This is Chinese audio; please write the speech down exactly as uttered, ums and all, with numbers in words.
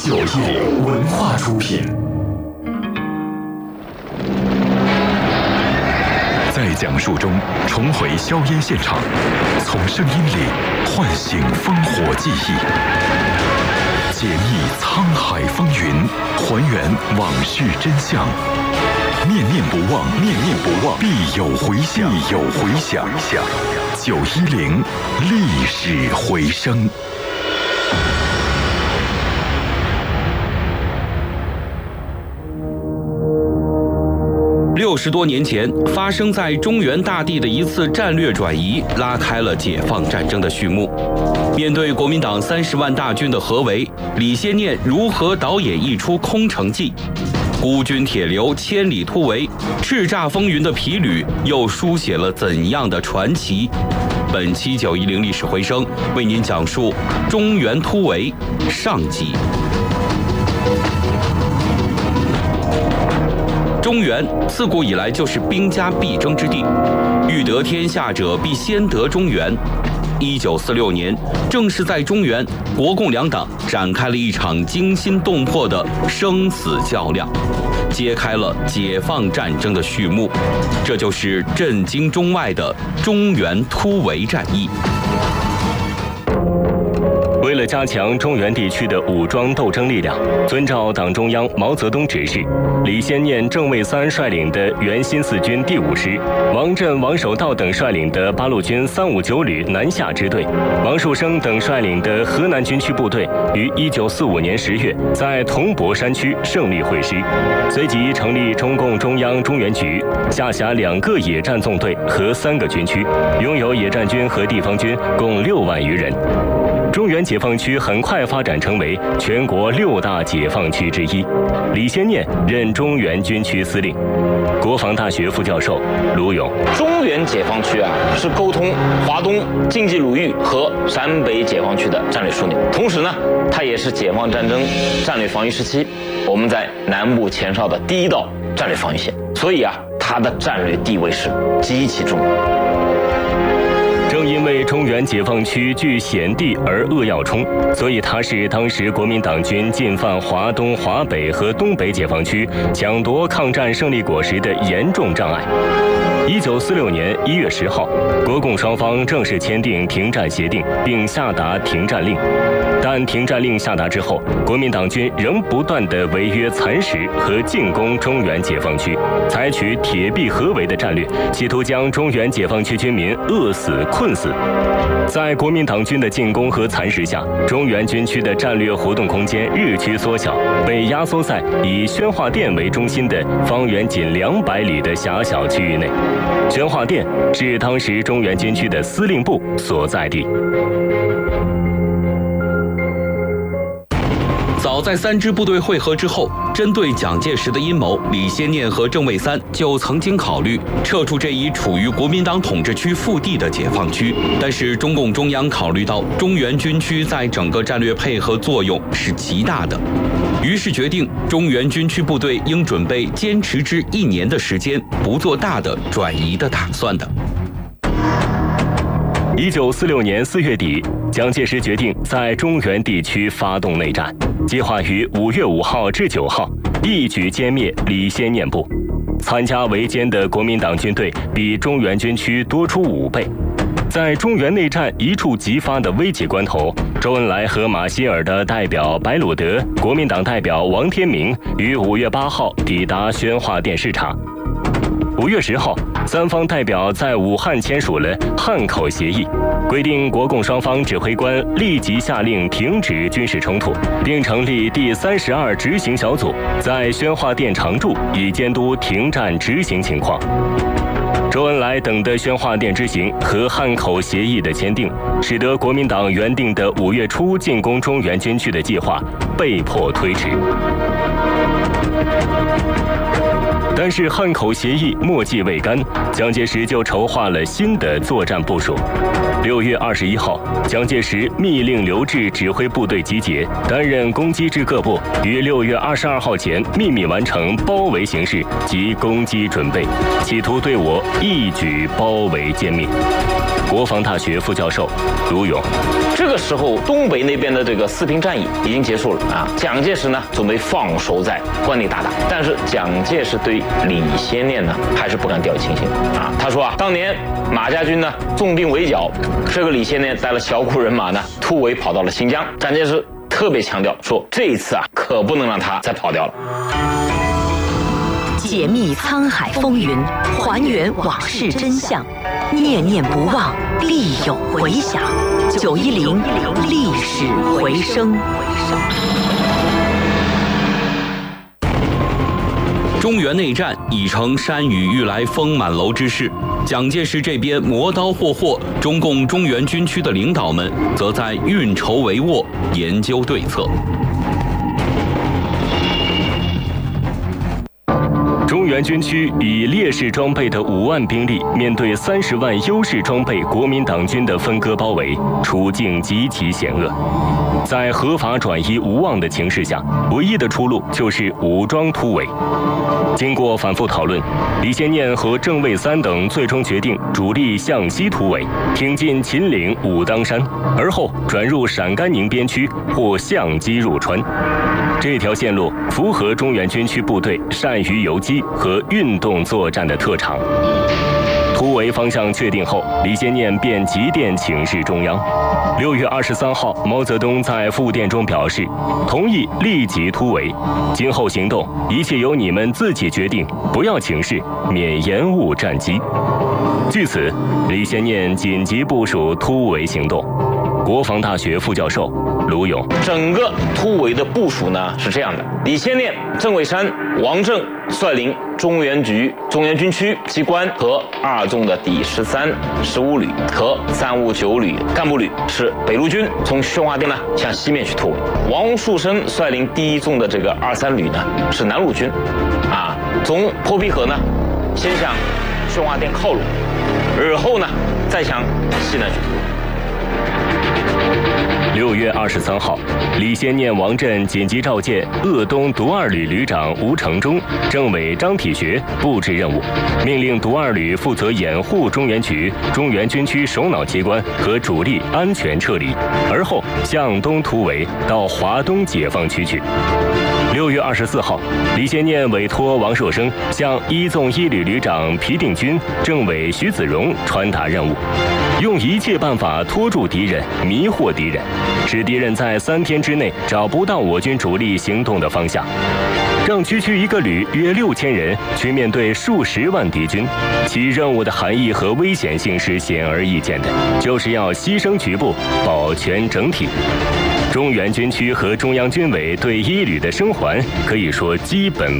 九一零文化出品。在讲述中重回硝烟现场，从声音里唤醒烽火记忆，解密沧海风云，还原往事真相。念念不忘，念念不忘，必有回响，必有回响。九一零历史回声。 六十多年前，发生在中原大地的一次战略转移，拉开了解放战争的序幕。面对国民党三十万大军的合围，李先念如何导演一出空城计？孤军铁流，千里突围，叱咤风云的皮履又书写了怎样的传奇？本期九一零历史回声为您讲述中原突围上集。中原自古以来就是兵家必争之地，欲得天下者必先得中原。一九四六年，正是在中原，国共两党展开了一场惊心动魄的生死较量，揭开了解放战争的序幕。这就是震惊中外的中原突围战役。 为了加强中原地区的武装斗争力量，遵照党中央毛泽东指示，李先念、郑卫三率领的原新四军第五师，王震、王守道等率领的八路军三五九旅南下支队，王树声等率领的河南军区部队，于一九四五年十月在铜柏山区胜利会师，随即成立中共中央中原局，下辖两个野战纵队和三个军区，拥有野战军和地方军共六万余人。中原解放区很快发展成为全国六大解放区之一。李先念任中原军区司令。国防大学副教授卢勇： 中原解放区啊，是沟通华东、晋冀鲁豫和陕北解放区的战略枢纽，同时呢，它也是解放战争战略防御时期我们在南部前哨的第一道战略防御线，所以啊，它的战略地位是极其重要。 正因为中原解放区据险地而扼要冲，所以它是当时国民党军进犯华东、华北和东北解放区，抢夺抗战胜利果实的严重障碍。一九四六年一月十号，国共双方正式签订停战协定，并下达停战令。但停战令下达之后，国民党军仍不断地违约蚕食和进攻中原解放区，采取铁壁合围的战略，企图将中原解放区军民饿死、困死。在国民党军的进攻和蚕食下，中原军区的战略活动空间日趋缩小，被压缩在以宣化店为中心的方圆仅两百里的狭小区域内。宣化店是当时中原军区的司令部所在地。 早在三支部队会合之后，针对蒋介石的阴谋，李先念和郑卫三就曾经考虑撤出这一处于国民党统治区腹地的解放区。但是中共中央考虑到中原军区在整个战略配合作用是极大的，于是决定中原军区部队应准备坚持之一年的时间，不做大的转移的打算的。 一九四六年四月底，蒋介石决定在中原地区发动内战，计划于五月五号至九号一举歼灭李先念部。参加围歼的国民党军队比中原军区多出五倍。在中原内战一触即发的危急关头，周恩来和马歇尔的代表白鲁德、国民党代表王天明于五月八号抵达宣化店视察。五月十号，三方代表在武汉签署了汉口协议，规定国共双方指挥官立即下令停止军事冲突，并成立第三十二执行小组，在宣化店常驻，以监督停战执行情况。周恩来等的宣化店之行和汉口协议的签订，使得国民党原定的五月初进攻中原军区的计划被迫推迟。但是汉口协议墨迹未干，蒋介石就筹划了新的作战部署。六月二十一号，蒋介石密令刘峙指挥部队集结，担任攻击之各部，于六月二十二号前秘密完成包围形势及攻击准备，企图对我一举包围歼灭。 国防大学副教授卢勇。 这个时候，东北那边的这个四平战役已经结束了啊。蒋介石呢准备放手在关内打打，但是蒋介石对李先念呢还是不敢掉以轻心啊。他说啊，当年马家军呢重兵围剿，这个李先念带了小股人马呢突围跑到了新疆。蒋介石特别强调说，这一次啊可不能让他再跑掉了。 解密沧海风云，还原往事真相，念念不忘，必有回响。九一零历史回声。 中原内战已成山雨欲来风满楼之势，蒋介石这边磨刀霍霍，中共中原军区的领导们则在运筹帷幄，研究对策。 中原军区以劣势装备的五万兵力，面对三十万优势装备国民党军的分割包围，处境极其险恶。在合法转移无望的情势下，唯一的出路就是武装突围。经过反复讨论，李先念和郑卫三等最终决定主力向西突围，挺进秦岭、武当山，而后转入陕甘宁边区或向西入川。这条线路符合中原军区部队善于游击和运动作战的特长。突围方向确定后，李先念便急电请示中央。六月二十三号，毛泽东在复电中表示，同意立即突围，今后行动一切由你们自己决定，不要请示，免延误战机。据此，李先念紧急部署突围行动。国防大学副教授卢勇， 整个突围的部署呢是这样的：李先念、郑卫山、王震率领中原局、中原军区机关和二纵的第十三、十五旅和三五九旅干部旅是北路军，从宣化店呢向西面去突围。王树声率领第一纵的这个二三旅呢是南路军，啊，从坡皮河呢先向宣化店靠拢，而后呢再向西南去突围。 六月二十三号，李先念、王震紧急召见鄂东独二旅旅长吴承忠、政委张体学布置任务，命令独二旅负责掩护中原局、中原军区首脑机关和主力安全撤离，而后向东突围到华东解放区去。六月二十四号，李先念委托王硕生向一纵一旅旅长皮定均、政委徐子荣传达任务，用一切办法拖住敌人，迷惑敌人，使敌人在三天之内找不到我军主力行动的方向，让区区一个旅约六千人去面对数十万敌军，其任务的含义和危险性是显而易见的，就是要牺牲局部，保全整体。中原军区和中央军委对一旅的生还可以说基本